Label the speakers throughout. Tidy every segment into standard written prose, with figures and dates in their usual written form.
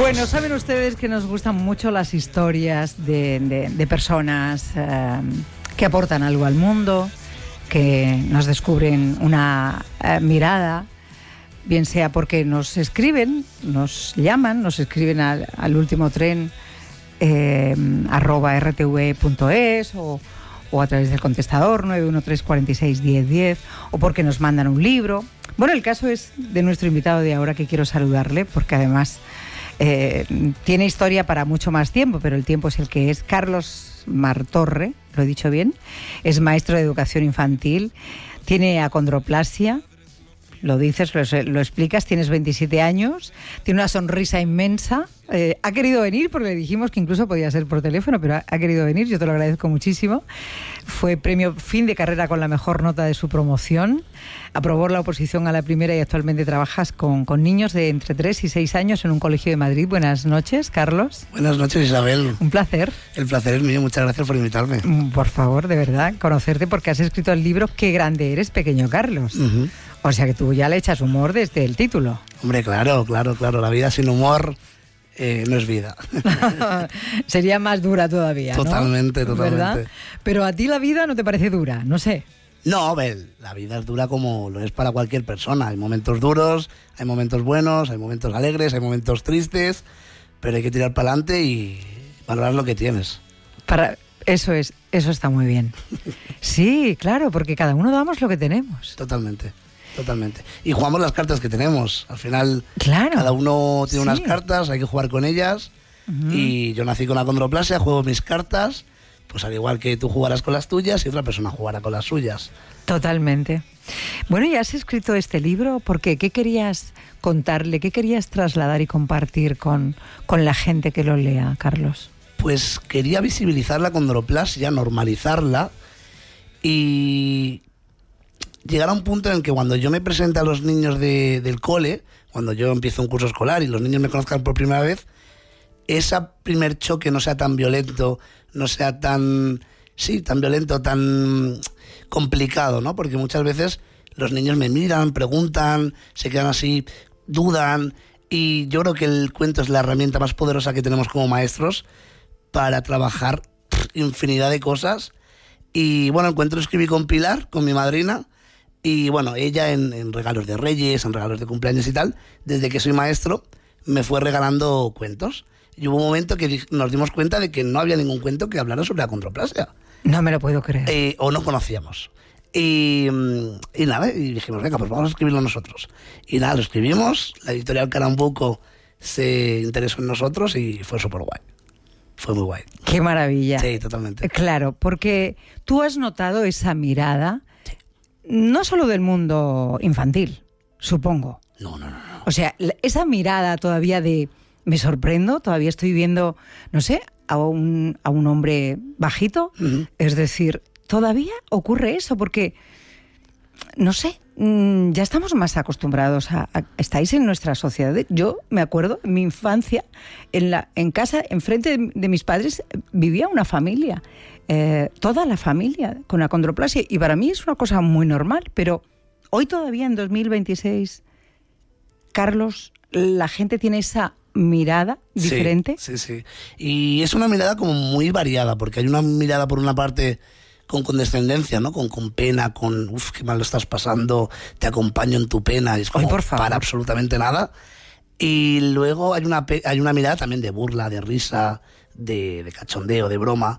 Speaker 1: Bueno, saben ustedes que nos gustan mucho las historias de personas que aportan algo al mundo, que nos descubren una mirada, bien sea porque nos escriben, nos llaman, nos escriben al último tren @rtv.es o a través del contestador 913 46 10 10, o porque nos mandan un libro. Bueno, el caso es de nuestro invitado de ahora, que quiero saludarle porque además tiene historia para mucho más tiempo, pero el tiempo es el que es. Carlos Martorre, ¿lo he dicho bien? Es maestro de educación infantil, tiene acondroplasia. Lo dices, lo explicas, tienes 27 años, tiene una sonrisa inmensa. Ha querido venir porque le dijimos que incluso podía ser por teléfono, pero ha querido venir, yo te lo agradezco muchísimo. Fue premio fin de carrera con la mejor nota de su promoción. Aprobó la oposición a la primera y actualmente trabajas con niños de entre 3 y 6 años en un colegio de Madrid. Buenas noches, Carlos.
Speaker 2: Buenas noches, Isabel.
Speaker 1: Un placer.
Speaker 2: El placer es mío, muchas gracias por invitarme.
Speaker 1: Por favor, de verdad, conocerte porque has escrito el libro Qué grande eres, pequeño Carlos.
Speaker 2: Uh-huh.
Speaker 1: O sea que tú ya le echas humor desde el título.
Speaker 2: Hombre, claro. La vida sin humor no es vida.
Speaker 1: Sería más dura todavía, ¿no?
Speaker 2: Totalmente.
Speaker 1: ¿Verdad? Pero a ti la vida no te parece dura, no sé.
Speaker 2: No, la vida es dura como lo es para cualquier persona. Hay momentos duros, hay momentos buenos, hay momentos alegres, hay momentos tristes, pero hay que tirar para adelante y valorar lo que tienes.
Speaker 1: Eso está muy bien. Sí, claro, porque cada uno damos lo que tenemos.
Speaker 2: Totalmente. Y jugamos las cartas que tenemos. Al final,
Speaker 1: claro,
Speaker 2: cada uno tiene unas cartas, hay que jugar con ellas. Uh-huh. Y yo nací con acondroplasia, juego mis cartas, pues al igual que tú jugarás con las tuyas y otra persona jugará con las suyas.
Speaker 1: Totalmente. Bueno, y has escrito este libro, ¿por qué? ¿Qué querías contarle? ¿Qué querías trasladar y compartir con la gente que lo lea, Carlos?
Speaker 2: Pues quería visibilizar la acondroplasia, normalizarla y llegar a un punto en el que cuando yo me presente a los niños del cole, cuando yo empiezo un curso escolar y los niños me conozcan por primera vez, ese primer choque no sea tan violento, no sea tan violento, tan complicado, ¿no? Porque muchas veces los niños me miran, preguntan, se quedan así, dudan, y yo creo que el cuento es la herramienta más poderosa que tenemos como maestros para trabajar infinidad de cosas. Y bueno, el cuento lo escribí con Pilar, con mi madrina, y bueno, ella en regalos de Reyes, en regalos de cumpleaños y tal, desde que soy maestro, me fue regalando cuentos. Y hubo un momento que nos dimos cuenta de que no había ningún cuento que hablara sobre la acondroplasia.
Speaker 1: No me lo puedo creer.
Speaker 2: O no conocíamos. Y nada, y dijimos, venga, pues vamos a escribirlo nosotros. Y nada, lo escribimos, la editorial Carambuco se interesó en nosotros y fue súper guay. Fue muy guay.
Speaker 1: ¡Qué maravilla!
Speaker 2: Sí, totalmente.
Speaker 1: Claro, porque tú has notado esa mirada, sí, no solo del mundo infantil, supongo.
Speaker 2: No.
Speaker 1: O sea, esa mirada todavía de me sorprendo, todavía estoy viendo, no sé, a un hombre bajito. Uh-huh. Es decir, todavía ocurre eso, porque, no sé, ya estamos más acostumbrados estáis en nuestra sociedad. Yo me acuerdo, en mi infancia, en casa, enfrente de mis padres, vivía una familia, toda la familia con acondroplasia, y para mí es una cosa muy normal, pero hoy todavía, en 2026, Carlos, la gente tiene esa mirada diferente.
Speaker 2: Sí. Y es una mirada como muy variada, porque hay una mirada por una parte con condescendencia, ¿no? Con pena, con qué mal lo estás pasando, te acompaño en tu pena, y es como para absolutamente nada. Y luego hay una mirada también de burla, de risa, de cachondeo, de broma.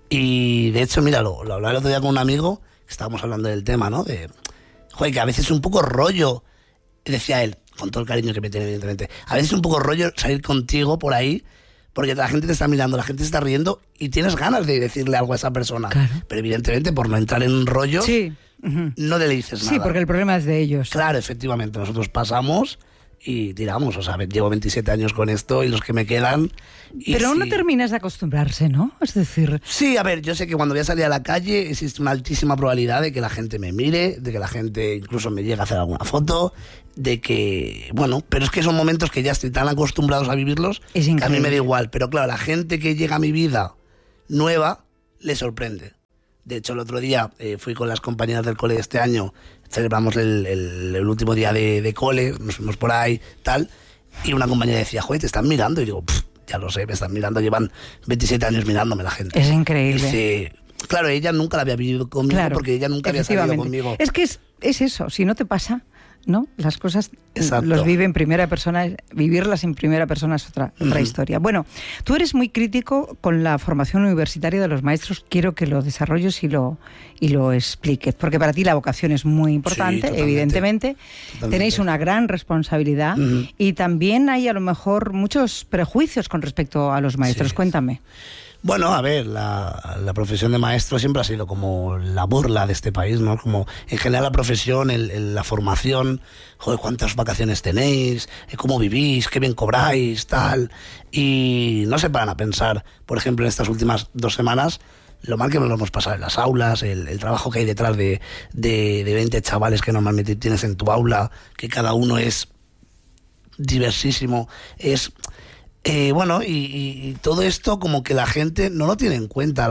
Speaker 2: Y de hecho, mira, lo hablaba el otro día con un amigo, que estábamos hablando del tema, ¿no? Que a veces es un poco rollo, decía él, con todo el cariño que me tiene, evidentemente, a veces es un poco rollo salir contigo por ahí, porque la gente te está mirando, la gente se está riendo y tienes ganas de decirle algo a esa persona. Claro. Pero evidentemente, por no entrar en rollo,
Speaker 1: sí, uh-huh,
Speaker 2: no le dices nada.
Speaker 1: Sí, porque el problema es de ellos.
Speaker 2: Claro, efectivamente, nosotros pasamos y tiramos. O sea, llevo 27 años con esto y los que me quedan...
Speaker 1: Pero no terminas de acostumbrarse, ¿no? Es decir...
Speaker 2: Sí, a ver, yo sé que cuando voy a salir a la calle existe una altísima probabilidad de que la gente me mire, de que la gente incluso me llegue a hacer alguna foto, de que... Bueno, pero es que son momentos que ya estoy tan acostumbrados a vivirlos que a mí me da igual. Pero claro, la gente que llega a mi vida nueva le sorprende. De hecho, el otro día fui con las compañeras del cole de este año, celebramos el último día de cole, nos fuimos por ahí, tal... Y una compañera decía, joder, te están mirando. Y digo, ya lo sé, me están mirando, llevan 27 años mirándome la gente.
Speaker 1: Es increíble.
Speaker 2: Dice, claro, ella nunca la había vivido conmigo,
Speaker 1: claro,
Speaker 2: porque ella nunca había salido conmigo.
Speaker 1: Es que es eso, si no te pasa, ¿no? Las cosas
Speaker 2: Exacto.
Speaker 1: los vive en primera persona, vivirlas en primera persona es otra historia. Bueno, tú eres muy crítico con la formación universitaria de los maestros, quiero que lo desarrolles y lo expliques, porque para ti la vocación es muy importante, sí, evidentemente. Tenéis una gran responsabilidad y también hay a lo mejor muchos prejuicios con respecto a los maestros. Sí. Cuéntame.
Speaker 2: Bueno, a ver, la profesión de maestro siempre ha sido como la burla de este país, ¿no? Como en general la profesión, la formación, joder, cuántas vacaciones tenéis, cómo vivís, qué bien cobráis, tal. Y no se paran a pensar, por ejemplo, en estas últimas 2 semanas, lo mal que nos lo hemos pasado en las aulas, el trabajo que hay detrás de 20 chavales que normalmente tienes en tu aula, que cada uno es diversísimo, es... bueno, y todo esto como que la gente no lo tiene en cuenta,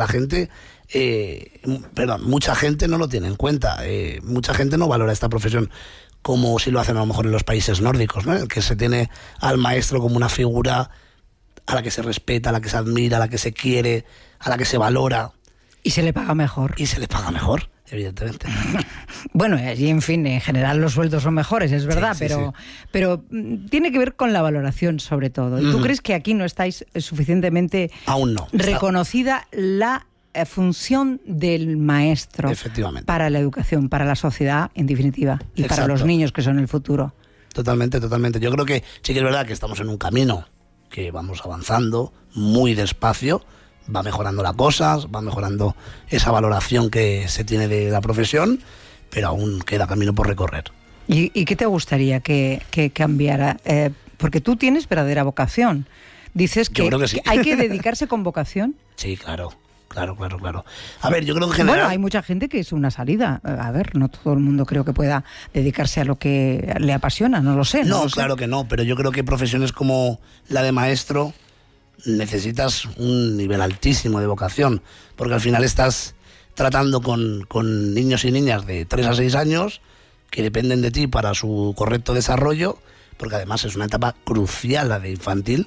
Speaker 2: mucha gente no lo tiene en cuenta, mucha gente no valora esta profesión como si lo hacen a lo mejor en los países nórdicos, ¿no? En el que se tiene al maestro como una figura a la que se respeta, a la que se admira, a la que se quiere, a la que se valora.
Speaker 1: Y se le paga mejor.
Speaker 2: Y se le paga mejor, evidentemente.
Speaker 1: Bueno, allí, en fin, en general los sueldos son mejores, es verdad, sí, pero tiene que ver con la valoración sobre todo. ¿Y tú crees que aquí no estáis suficientemente
Speaker 2: aún no
Speaker 1: reconocida la función del maestro para la educación, para la sociedad, en definitiva, y para los niños que son el futuro?
Speaker 2: Totalmente, totalmente. Yo creo que sí que es verdad que estamos en un camino que vamos avanzando muy despacio, va mejorando las cosas, va mejorando esa valoración que se tiene de la profesión, pero aún queda camino por recorrer.
Speaker 1: ¿Y qué te gustaría que cambiara? Porque tú tienes verdadera vocación. Dices que,
Speaker 2: que, sí.
Speaker 1: que hay que dedicarse con vocación.
Speaker 2: Sí, claro. A ver, yo creo que en general...
Speaker 1: Bueno, hay mucha gente que es una salida. A ver, no todo el mundo creo que pueda dedicarse a lo que le apasiona, no lo sé.
Speaker 2: No, claro que no, pero yo creo que profesiones como la de maestro necesitas un nivel altísimo de vocación, porque al final estás tratando con niños y niñas de 3 a 6 años que dependen de ti para su correcto desarrollo, porque además es una etapa crucial la de infantil,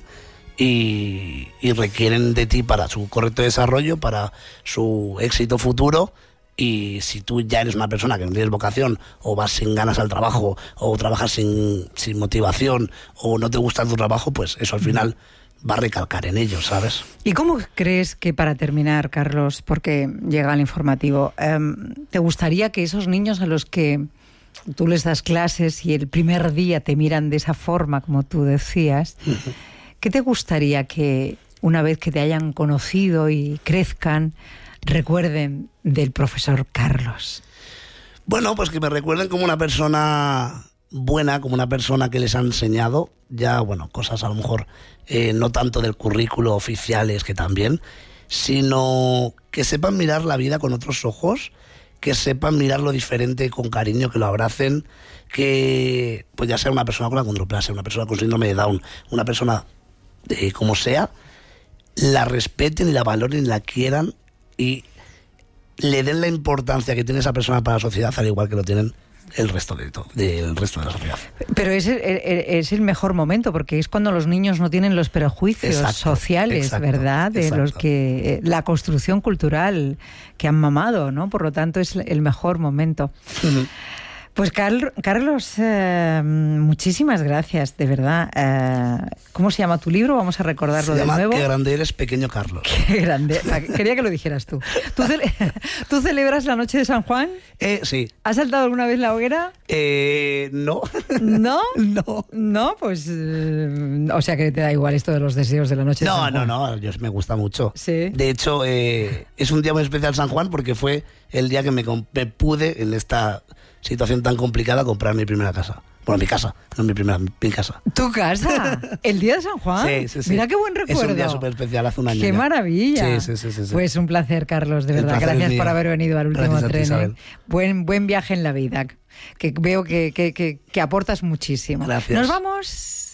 Speaker 2: y requieren de ti para su correcto desarrollo, para su éxito futuro. Y si tú ya eres una persona que no tienes vocación, o vas sin ganas al trabajo, o trabajas sin motivación, o no te gusta tu trabajo, pues eso al final va a recalcar en ellos, ¿sabes?
Speaker 1: ¿Y cómo crees que, para terminar, Carlos, porque llega el informativo, te gustaría que esos niños a los que tú les das clases y el primer día te miran de esa forma, como tú decías, ¿qué te gustaría que una vez que te hayan conocido y crezcan, recuerden del profesor Carlos?
Speaker 2: Bueno, pues que me recuerden como una persona buena, como una persona que les ha enseñado ya, bueno, cosas a lo mejor no tanto del currículo oficiales, que también, sino que sepan mirar la vida con otros ojos, que sepan mirar lo diferente con cariño, que lo abracen, que pues ya sea una persona con acondroplasia, una persona con síndrome de Down, una persona como sea, la respeten y la valoren y la quieran y le den la importancia que tiene esa persona para la sociedad, al igual que lo tienen el resto de la sociedad.
Speaker 1: Pero es el mejor momento, porque es cuando los niños no tienen los prejuicios sociales, ¿verdad? De los que la construcción cultural que han mamado, ¿no? Por lo tanto, es el mejor momento. Pues Carlos, muchísimas gracias, de verdad. ¿Cómo se llama tu libro? Vamos a recordarlo de nuevo.
Speaker 2: Qué grande eres, pequeño Carlos.
Speaker 1: Qué grande. Quería que lo dijeras tú. ¿Tú celebras la noche de San Juan?
Speaker 2: Sí.
Speaker 1: ¿Has saltado alguna vez la hoguera?
Speaker 2: No.
Speaker 1: ¿No?
Speaker 2: No.
Speaker 1: No, pues... o sea que te da igual esto de los deseos de la noche de San Juan.
Speaker 2: No, me gusta mucho.
Speaker 1: Sí.
Speaker 2: De hecho, es un día muy especial San Juan, porque fue el día que me pude, en esta situación tan complicada, comprar mi primera casa. Bueno, mi casa, no mi casa.
Speaker 1: ¿Tu casa? ¿El día de San Juan?
Speaker 2: Sí.
Speaker 1: Mira qué buen recuerdo.
Speaker 2: Es un día súper especial, hace un año.
Speaker 1: ¡Qué
Speaker 2: ya.
Speaker 1: maravilla!
Speaker 2: Sí.
Speaker 1: Pues un placer, Carlos, de verdad. Gracias por haber venido al último tren. Buen viaje en la vida, que veo que aportas muchísimo.
Speaker 2: Gracias.
Speaker 1: Nos vamos.